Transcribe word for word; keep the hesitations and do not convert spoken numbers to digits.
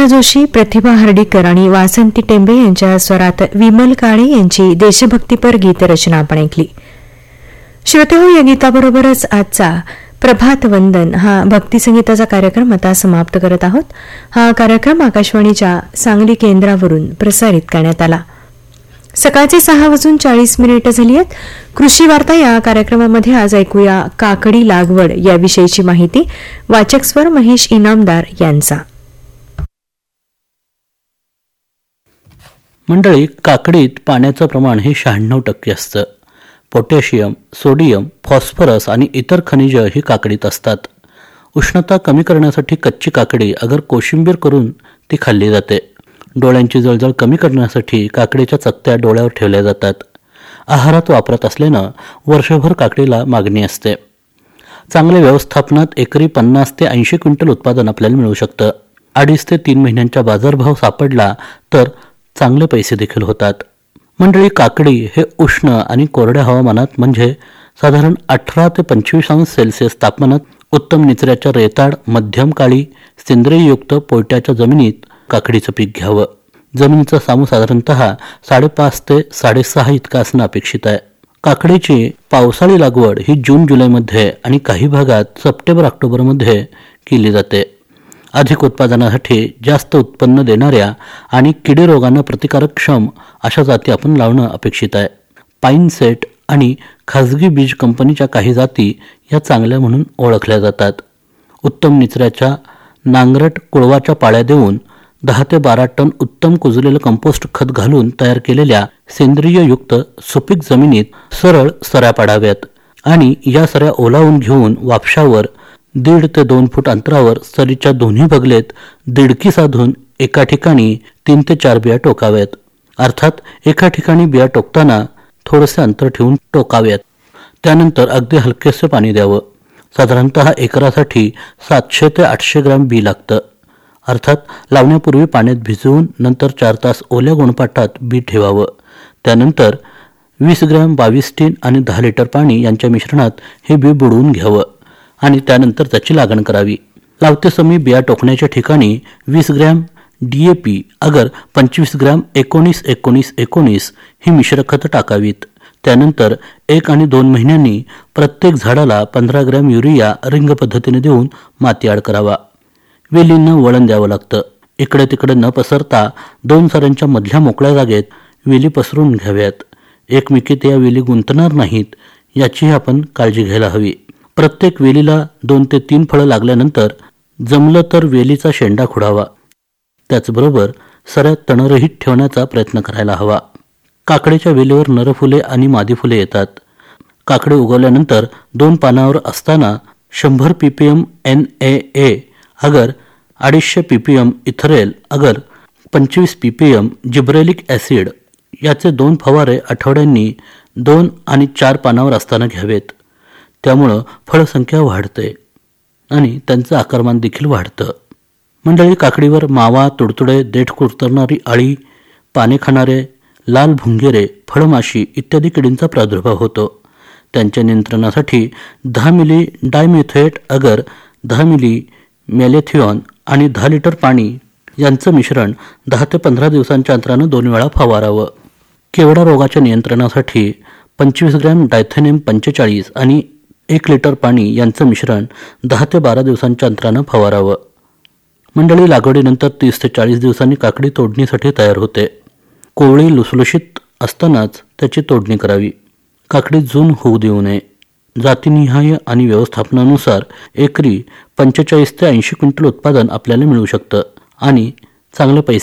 मंजुला जोशी, प्रतिभा हर्डीकर आणि वासंती टेंबे यांच्या स्वरात विमल काळे यांची देशभक्तीपर गीतरचना आपण ऐकली. श्रोतेहो, या गीताबरोबरच आजचा प्रभात वंदन हा भक्तिसंगीताचा कार्यक्रम आता समाप्त करत आहोत. हा कार्यक्रम आकाशवाणीच्या सांगली केंद्रावरून प्रसारित करण्यात आला. सकाळचे सहा वाजून चाळीस मिनिटं झाली आहेत. कृषी वार्ता या कार्यक्रमामध्ये आज ऐकूया काकडी लागवड याविषयीची माहिती. वाचक स्वर महेश इनामदार यांचा. मंडळी, काकडीत पाण्याचं प्रमाण हे शहाण्णव टक्के असतं. पोटॅशियम, सोडियम, फॉस्फरस आणि इतर खनिज ही काकडीत असतात. उष्णता कमी करण्यासाठी कच्ची काकडी अगर कोशिंबीर करून ती खाल्ली जाते. डोळ्यांची जळजळ कमी करण्यासाठी काकडीच्या चकत्या डोळ्यावर ठेवल्या जातात. आहारात वापरत असल्यानं वर्षभर काकडीला मागणी असते. चांगल्या व्यवस्थापनात एकरी पन्नास ते ऐंशी क्विंटल उत्पादन आपल्याला मिळू शकतं. अडीच ते तीन महिन्यांचा बाजारभाव सापडला तर चांगले पैसे देखील होतात. मंडळी, काकडी हे उष्ण आणि कोरड्या हवामानात म्हणजे साधारण अठरा ते पंचवीस अंश सेल्सिअस तापमानात उत्तम निचऱ्याच्या रेताड, मध्यम काळी, सेंद्रिययुक्त पोयट्याच्या जमिनीत काकडीचं पीक घ्यावं. जमिनीचा सामू साधारणतः साडेपाच ते साडेसहा इतका असणं अपेक्षित आहे. काकडीची पावसाळी लागवड ही जून जुलैमध्ये आणि काही भागात सप्टेंबर ऑक्टोबरमध्ये केली जाते. अधिक उत्पादनासाठी जास्त उत्पन्न देणाऱ्या आणि किडी रोगांना प्रतिकारक्षम अशा जाती आपण लावणं अपेक्षित आहे. पाईन सेट आणि खाजगी बीज कंपनीच्या काही जाती या चांगल्या म्हणून ओळखल्या जातात. उत्तम निचऱ्याच्या नांगरट कुळवाच्या पाळ्या देऊन दहा ते बारा टन उत्तम कुजलेलं कंपोस्ट खत घालून तयार केलेल्या सेंद्रिययुक्त सुपीक जमिनीत सरळ सऱ्या पाडाव्यात आणि या सऱ्या ओलावून घेऊन वापशावर दीड ते दोन फूट अंतरावर सरीच्या दोन्ही बगलेत दिडकी साधून एका ठिकाणी तीन ते चार बिया टोकाव्यात. अर्थात एका ठिकाणी बिया टोकताना थोडेसे अंतर ठेवून टोकाव्यात. त्यानंतर अगदी हलकेसे पाणी द्यावं. साधारणतः एकरासाठी सातशे ते आठशे ग्रॅम बी लागतं. अर्थात लावण्यापूर्वी पाण्यात भिजवून नंतर चार तास ओल्या गोणपाटात बी ठेवावं. त्यानंतर वीस ग्रॅम बावीस टीन आणि दहा लिटर पाणी यांच्या मिश्रणात हे बी बुडवून घ्यावं आणि त्यानंतर त्याची लागण करावी. लावते समय बिया टोकण्याच्या ठिकाणी वीस ग्रॅम डी ए पी अगर पंचवीस ग्रॅम एकोणीस एकोणीस एकोणीस ही मिश्र खतं टाकावीत. त्यानंतर एक आणि दोन महिन्यांनी प्रत्येक झाडाला पंधरा ग्रॅम युरिया रिंग पद्धतीने देऊन माती आड करावा. वेलींना वळण द्यावं लागतं. इकडे तिकडे न पसरता दोन सऱ्यांच्या मधल्या मोकळ्या जागेत वेली पसरून घ्याव्यात. एकमेकीत या वेली गुंतणार नाहीत याचीही आपण काळजी घ्यायला हवी. प्रत्येक वेलीला दोन ते तीन फळं लागल्यानंतर जमलं तर वेलीचा शेंडा खुडावा. त्याचबरोबर सऱ्यात तणरहित ठेवण्याचा प्रयत्न करायला हवा. काकडीच्या वेलीवर नरफुले आणि मादी फुले येतात. काकडी उगवल्यानंतर दोन पानावर असताना शंभर P P M N A ए अगर अडीचशे पी पी एम इथरेल अगर पंचवीस P P M gibberellic acid याचे दोन फवारे आठवड्यांनी दोन आणि चार पानावर असताना घ्यावेत. त्यामुळं फळसंख्या वाढते आणि त्यांचं आकारमान देखील वाढतं. मंडळी, काकडीवर मावा, तुडतुडे, देठ कुरतरणारी अळी, पाने खाणारे, लाल भुंगेरे, फळमाशी इत्यादी किडींचा प्रादुर्भाव होतो. त्यांच्या नियंत्रणासाठी दहा मिली डायमिथेट अगर दहा मिली मेलेथिऑन आणि दहा लिटर पाणी यांचं मिश्रण दहा ते पंधरा दिवसांच्या अंतरानं दोन वेळा फवारावं. केवडा रोगाच्या नियंत्रणासाठी पंचवीस ग्रॅम डायथेनेम पंचेचाळीस आणि एक लिटर पाणी यांचं मिश्रण दहा ते बारा दिवसांच्या अंतरानं फवारावं. मंडळी, लागवडीनंतर तीस ते चाळीस दिवसांनी काकडी तोडणीसाठी तयार होते. कोवळी लुसलुशीत असतानाच त्याची तोडणी करावी. काकडी जून होऊ देऊ नये. जातीनिहाय आणि व्यवस्थापनानुसार एकरी पंचेचाळीस ते ऐंशी क्विंटल उत्पादन आपल्याला मिळू शकतं आणि चांगले पैसे